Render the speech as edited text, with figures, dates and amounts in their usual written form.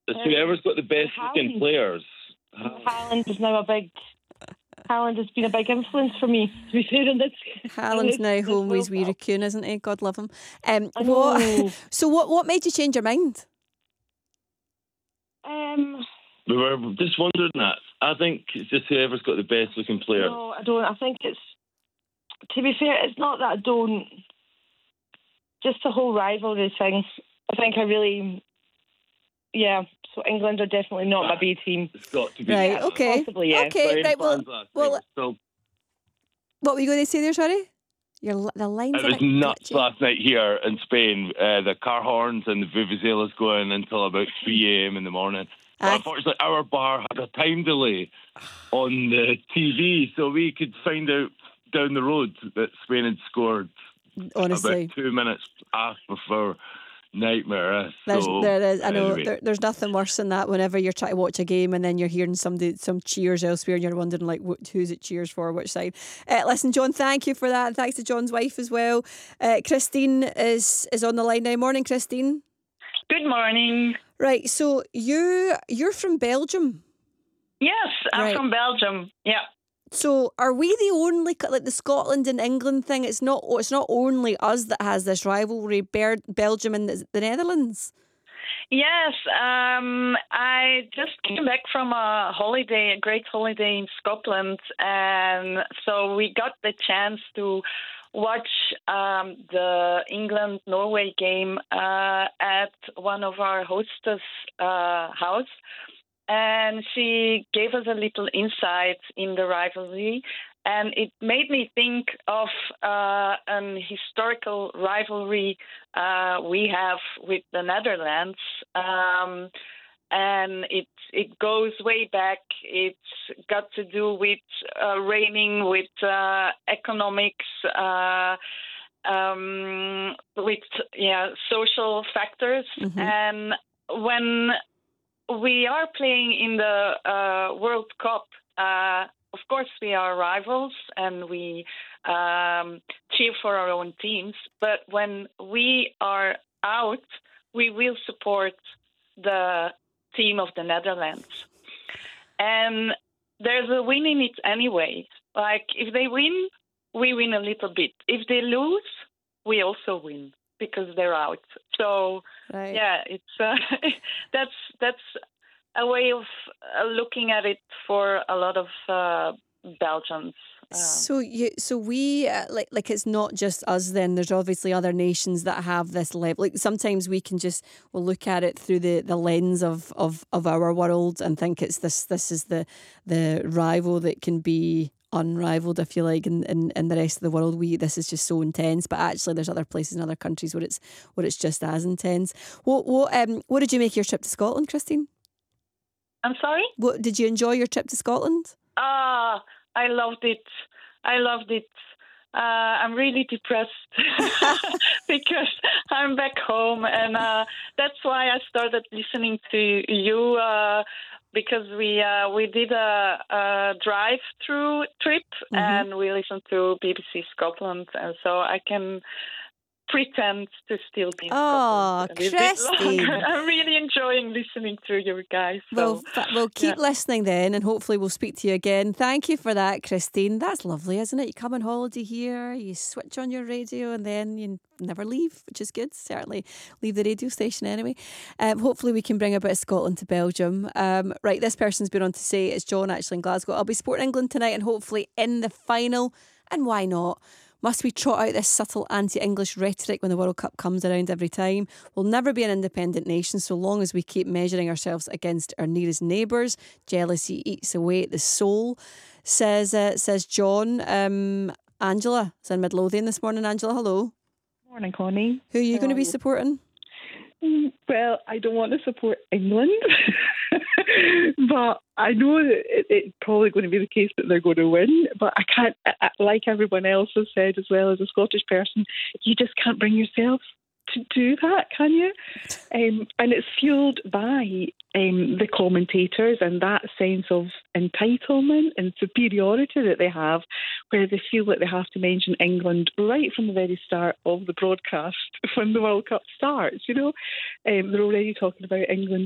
It's whoever's got the best looking players. Haaland is now Haaland has been a big influence for me, to be fair in this. Haaland's now home with his wee raccoon, isn't he? God love him. So what made you change your mind? We were just wondering that. I think it's just whoever's got the best looking player. No, I don't. I think it's, to be fair, it's not that I don't. Just the whole rivalry thing. I think I really, so England are definitely not my B team. It's got to be. Right, okay. Possibly, yeah. Okay, right, well, still... What were you going to say there, sorry? The lines it was nuts last night here in Spain. The car horns and the vuvuzelas going until about 3 a.m. in the morning. But unfortunately, our bar had a time delay on the TV, so we could find out down the road that Spain had scored. Honestly, about 2 minutes before nightmare. There is. I know there's nothing worse than that. Whenever you're trying to watch a game and then you're hearing some cheers elsewhere, and you're wondering like who's it cheers for, which side. Listen, John, thank you for that. And thanks to John's wife as well. Christine is on the line now. Morning, Christine. Good morning. Right, so you're from Belgium. Yes, I'm from Belgium. Yeah. So are we the only, like the Scotland and England thing, it's not only us that has this rivalry, Belgium and the Netherlands? Yes, I just came back from a great holiday in Scotland, and so we got the chance to watch the England-Norway game at one of our hostess' house. And she gave us a little insight in the rivalry. And it made me think of an historical rivalry we have with the Netherlands. And it goes way back. It's got to do with reigning, with economics, with social factors. Mm-hmm. And when we are playing in the World Cup, of course we are rivals and we cheer for our own teams. But when we are out, we will support the team of the Netherlands. And there's a win in it anyway. Like, if they win, we win a little bit. If they lose, we also win because they're out. So, it's that's a way of looking at it for a lot of Belgians. So we like it's not just us. Then there's obviously other nations that have this level. Like sometimes we can we'll look at it through the lens of our world and think it's this is the rival that can be unrivaled, if you like, in the rest of the world. This is just so intense, but actually there's other places in other countries where it's just as intense. What did you make of your trip to Scotland, Christine? I'm sorry? What did you enjoy your trip to Scotland? I loved it. I'm really depressed because I'm back home, and that's why I started listening to you because we did a drive-through trip, mm-hmm. and we listened to BBC Scotland, and so I can pretend to still be in Scotland. Christine. I'm really enjoying listening to you guys. So, we'll keep listening then, and hopefully we'll speak to you again. Thank you for that, Christine. That's lovely, isn't it? You come on holiday here, you switch on your radio, and then you never leave, which is good. Certainly leave the radio station anyway. Hopefully we can bring a bit of Scotland to Belgium. Right, this person's been on to say, it's John actually in Glasgow, I'll be supporting England tonight and hopefully in the final. And why not? Must we trot out this subtle anti-English rhetoric when the World Cup comes around every time? We'll never be an independent nation so long as we keep measuring ourselves against our nearest neighbours. Jealousy eats away at the soul, says John. Angela is in Midlothian this morning. Angela, hello. Morning, Connie. Who are you going to be supporting? Well, I don't want to support England, but I know that it's probably going to be the case that they're going to win. But I can't, like everyone else has said as well, as a Scottish person, you just can't bring yourself to do that, can you? And it's fueled by the commentators and that sense of entitlement and superiority that they have, where they feel that they have to mention England right from the very start of the broadcast when the World Cup starts. You know, they're already talking about England